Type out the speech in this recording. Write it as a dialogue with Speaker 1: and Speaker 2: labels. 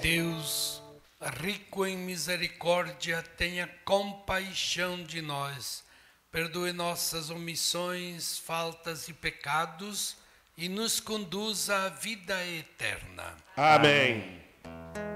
Speaker 1: Deus, rico em misericórdia, tenha compaixão de nós, perdoe nossas omissões, faltas e pecados e nos conduza à vida eterna.
Speaker 2: Amém.